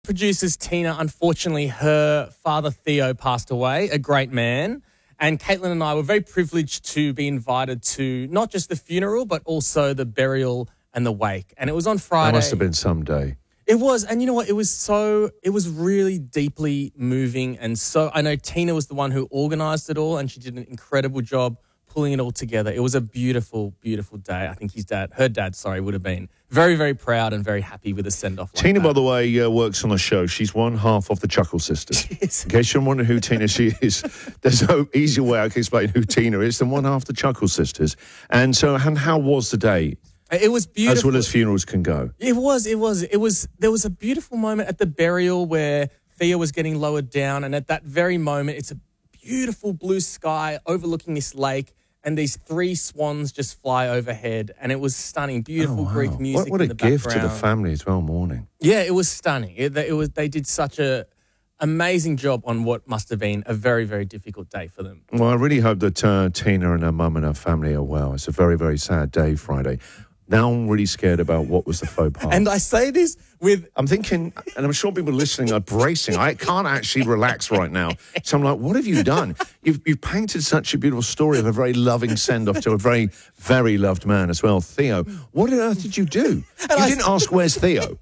Producers Tina, unfortunately, her father Theo passed away, a great man. And Caitlin and I were very privileged to be invited to not just the funeral, but also the burial and the wake. And it was on Friday. That must have been some day. It was. And you know what? It was really deeply moving. And so I know Tina was the one who organised it all, and she did an incredible job pulling it all together. It was a beautiful, beautiful day. I think her dad, would have been very, very proud and very happy with a send-off like Tina, that. by the way, works on the show. She's one half of the Chuckle Sisters. Yes. In case you're wondering who Tina she is, there's no easier way I can explain who Tina is than one half the Chuckle Sisters. And so, and how was the day? It was beautiful. As well as funerals can go. It was. There was a beautiful moment at the burial where Theo was getting lowered down, and at that very moment, it's a beautiful blue sky overlooking this lake, and these 3 swans just fly overhead, and it was stunning. Beautiful Greek music What a in the gift background. to the family as well, morning. Yeah, it was stunning. They did such a amazing job on what must have been a very, very difficult day for them. Well, I really hope that Tina and her mum and her family are well. It's a very, very sad day, Friday. Now I'm really scared about what was the faux pas. And I say this with... I'm thinking, and I'm sure people listening are bracing. I can't actually relax right now. So I'm like, what have you done? You've painted such a beautiful story of a very loving send-off to a very, very loved man as well, Theo. What on earth did you do? You didn't ask, where's Theo?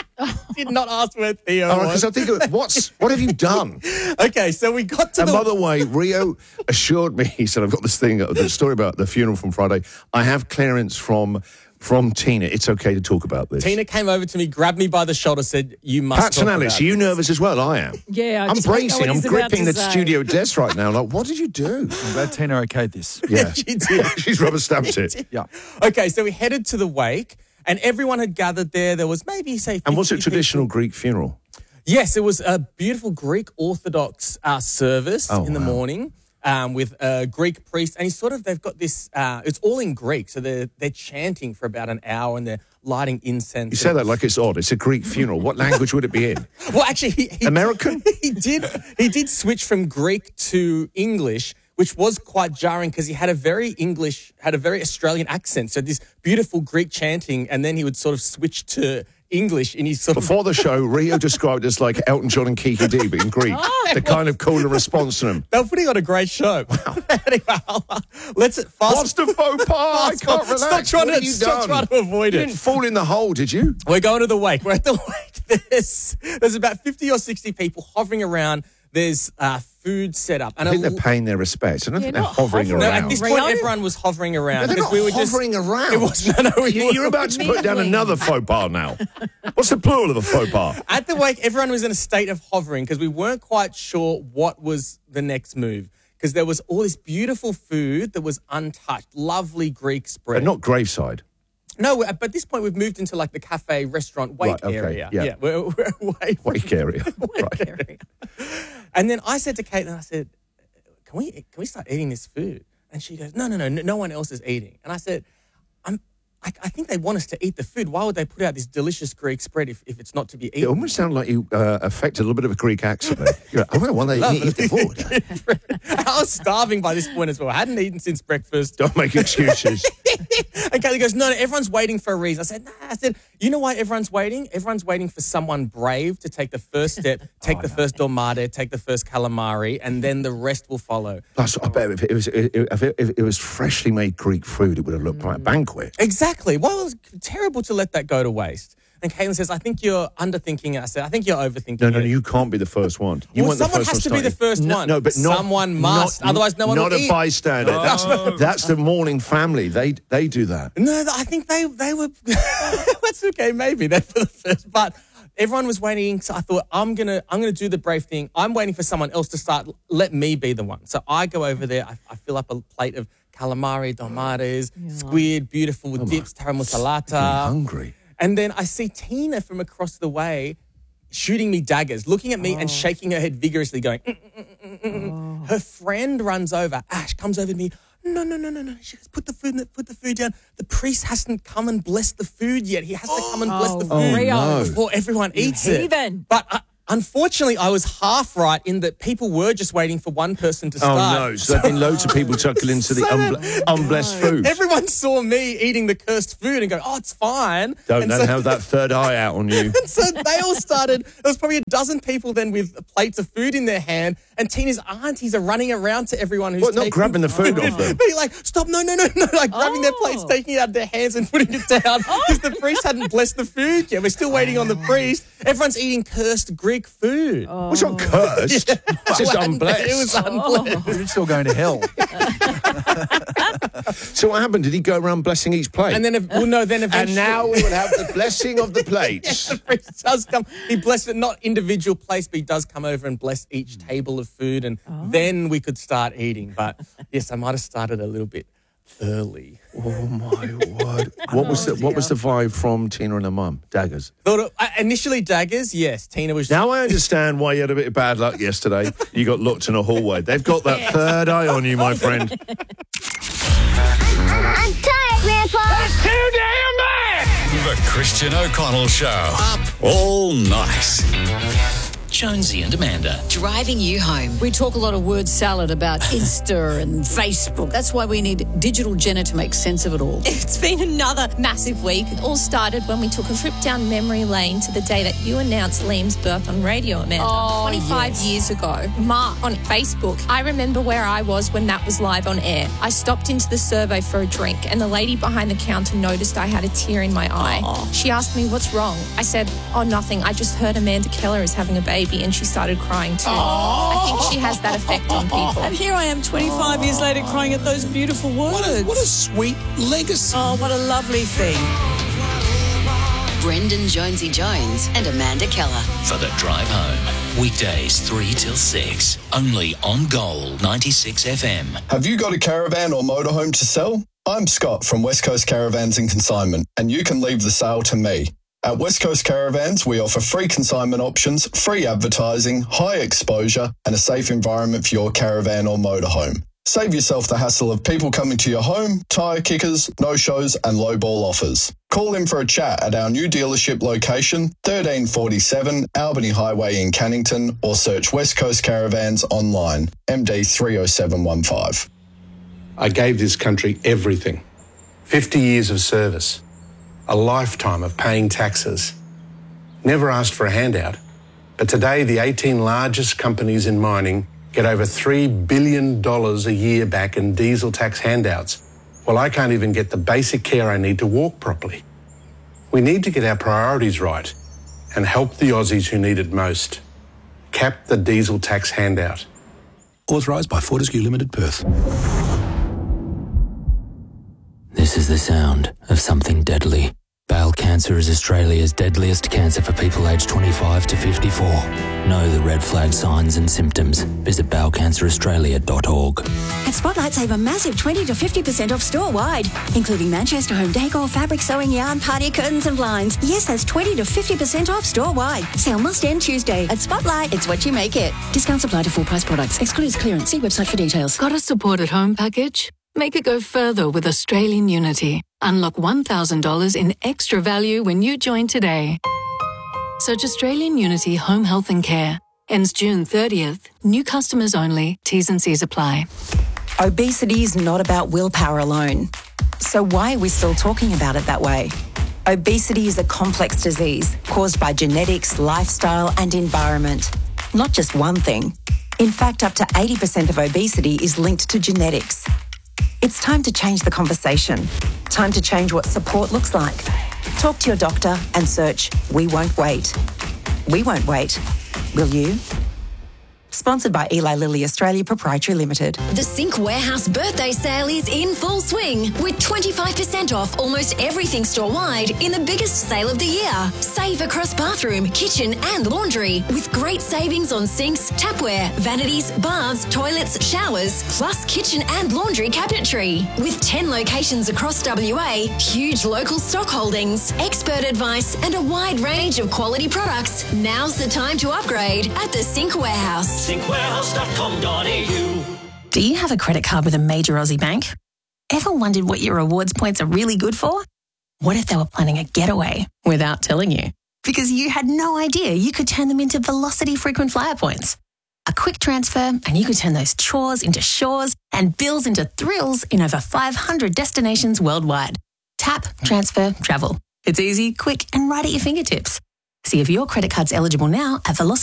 Did not ask where Theo All right, was. because I think, what have you done? Okay, so we got to And by the way, Rio assured me, he said, I've got this thing, the story about the funeral from Friday. I have clearance from Tina. It's okay to talk about this. Tina came over to me, grabbed me by the shoulder, said, you must Pat and talk Alex, about are you this. nervous as well? I am. Yeah, I'm just don't know bracing. what I'm he's about gripping to the say. studio desk right now. Like, what did you do? I'm glad Tina okayed this. Yeah. She did. She's rubber stamped it. Yeah. Okay, so we headed to the wake, and everyone had gathered there. There was maybe, say, 50 And was it traditional people. Greek funeral? Yes, it was a beautiful Greek Orthodox service Oh, in the wow. morning with a Greek priest. And they've got this, it's all in Greek. So they're chanting for about an hour and they're lighting incense. You say that like it's odd. It's a Greek funeral. What language would it be in? Well, actually, he American? He did switch from Greek to English, which was quite jarring because he had a very Australian accent. So this beautiful Greek chanting, and then he would sort of switch to English in his sort of... Before the show, Rio described it as like Elton John and Kiki D, but in Greek. The kind of cooler response to them. They were putting on a great show. Anyway, let's fast. What's the faux pas? I can't relax. Stop What have you trying done? to avoid You it. didn't fall in the hole, did you? We're going to the wake. We're at the wake. There's about 50 or 60 people hovering around. There's food set up. And I think they're paying their respects. I don't think they're not hovering hovering. no, around. at this point, everyone was hovering around. No, they're because not we were hovering around. It was, no, You're about to put down another faux pas now. What's the plural of a faux pas? At the wake, everyone was in a state of hovering because we weren't quite sure what was the next move. Because there was all this beautiful food that was untouched, lovely Greek spread. Not graveside. No, but at this point, we've moved into like the cafe, restaurant, wake Right, okay, area. yeah. We're away from Wake area. wake Right. area. And then I said to Caitlin, I said, can we start eating this food? And she goes, no one else is eating. And I said, I think they want us to eat the food. Why would they put out this delicious Greek spread if it's not to be It eaten? almost sounded like you affected a little bit of a Greek accent there. You're like, I don't want to eat the food. I was starving by this point as well. I hadn't eaten since breakfast. Don't make excuses. And Kaylee goes, no, everyone's waiting for a reason. I said, I said, you know why everyone's waiting? Everyone's waiting for someone brave to take the first step, take the first dolmade, take the first calamari, and then the rest will follow. Plus, I bet if it was freshly made Greek food, it would have looked like a banquet. Exactly. Well, it was terrible to let that go to waste. And Caitlin says, I think you're underthinking it. I said, I think you're overthinking No, it. you can't be the first one. You Well, weren't the someone first has one to be the starting. first one. No, but not, Someone must, otherwise no one not will a eat. bystander. That's the mourning family. They do that. No, I think they were. That's okay, maybe they're for the first. But everyone was waiting, so I thought I'm gonna do the brave thing. I'm waiting for someone else to start. Let me be the one. So I go over there. I fill up a plate of calamari, dolmades, squid, beautiful dips, taramusalata. I'm hungry. And then I see Tina from across the way shooting me daggers, looking at me and shaking her head vigorously, going. Her friend runs over. Ash comes over to me. No. She goes, put the food down. The priest hasn't come and blessed the food yet. He has to come and bless the food Rio. no. before everyone eats heathen. it. But Unfortunately, I was half right in that people were just waiting for one person to start. Oh, no. So there have been loads of people tucking into the unblessed food. Everyone saw me eating the cursed food and go, oh, it's fine. Don't have that third eye out on you. And so they all started, there was probably a dozen people then with plates of food in their hand, and Tina's aunties are running around to everyone who's Not grabbing the food off them? Being like, stop, no, like grabbing their plates, taking it out of their hands and putting it down because the priest hadn't blessed the food yet. We're still waiting on the priest. Everyone's eating cursed Greek food. What's not cursed? It's just unblessed. It was unblessed. You're still going to hell. So what happened? Did he go around blessing each plate? And then, eventually. And now we would have the blessing of the plates. The priest does come. He blessed it, not individual plates, but he does come over and bless each table of food, and then we could start eating. But yes, I might have started a little bit early. Oh my word! What was the vibe from Tina and her mum? Daggers. Initially daggers. Yes, Tina was. Now I understand why you had a bit of bad luck yesterday. You got locked in a hallway. They've got that third eye on you, my friend. I'm tired, Grandpa. That's too damn bad! The Christian O'Connell Show. Up all night. Jonesy and Amanda. Driving you home. We talk a lot of word salad about Insta and Facebook. That's why we need Digital Jenna to make sense of it all. It's been another massive week. It all started when we took a trip down memory lane to the day that you announced Liam's birth on radio, Amanda. 25 years ago. Mark on Facebook. I remember where I was when that was live on air. I stopped into the servo for a drink, and the lady behind the counter noticed I had a tear in my eye. She asked me, what's wrong? I said, oh, nothing. I just heard Amanda Keller is having a baby, and she started crying too. I think she has that effect on people. And here I am 25 years later crying at those beautiful words. What a sweet legacy. Oh, what a lovely thing. Brendan Jonesy Jones and Amanda Keller. For the drive home. Weekdays 3 till 6. Only on Gold 96 FM. Have you got a caravan or motorhome to sell? I'm Scott from West Coast Caravans and Consignment, and you can leave the sale to me. At West Coast Caravans, we offer free consignment options, free advertising, high exposure, and a safe environment for your caravan or motorhome. Save yourself the hassle of people coming to your home, tyre kickers, no-shows, and low-ball offers. Call in for a chat at our new dealership location, 1347 Albany Highway in Cannington, or search West Coast Caravans online, MD 30715. I gave this country everything. 50 years of service. A lifetime of paying taxes. Never asked for a handout, but today the 18 largest companies in mining get over $3 billion a year back in diesel tax handouts. Well, I can't even get the basic care I need to walk properly. We need to get our priorities right and help the Aussies who need it most. Cap the diesel tax handout. Authorised by Fortescue Limited, Perth. This is the sound of something deadly. Bowel cancer is Australia's deadliest cancer for people aged 25 to 54. Know the red flag signs and symptoms. Visit bowelcanceraustralia.org. At Spotlight, save a massive 20 to 50% off store-wide, including Manchester home decor, fabric, sewing, yarn, party curtains and blinds. Yes, that's 20 to 50% off store-wide. Sale must end Tuesday. At Spotlight, it's what you make it. Discounts apply to full-price products. Excludes clearance. See website for details. Got a support at home package? Make it go further with Australian Unity. Unlock $1,000 in extra value when you join today. Search Australian Unity Home Health and Care. Ends June 30th. New customers only. T's and C's apply. Obesity is not about willpower alone. So why are we still talking about it that way? Obesity is a complex disease caused by genetics, lifestyle and environment. Not just one thing. In fact, up to 80% of obesity is linked to genetics. It's time to change the conversation. Time to change what support looks like. Talk to your doctor and search We Won't Wait. We won't wait. Will you? Sponsored by Eli Lilly Australia Proprietary Limited. The Sink Warehouse birthday sale is in full swing with 25% off almost everything store-wide in the biggest sale of the year. Save across bathroom, kitchen and laundry with great savings on sinks, tapware, vanities, baths, toilets, showers, plus kitchen and laundry cabinetry. With 10 locations across WA, huge local stock holdings, expert advice and a wide range of quality products. Now's the time to upgrade at the Sink Warehouse. SinkWarehouse.com.au. Do you have a credit card with a major Aussie bank? Ever wondered what your rewards points are really good for? What if they were planning a getaway without telling you? because you had no idea you could turn them into Velocity frequent flyer points. A quick transfer and you could turn those chores into shores and bills into thrills in over 500 destinations worldwide. Tap, transfer, travel. It's easy, quick and right at your fingertips. See if your credit card's eligible now at Velocity.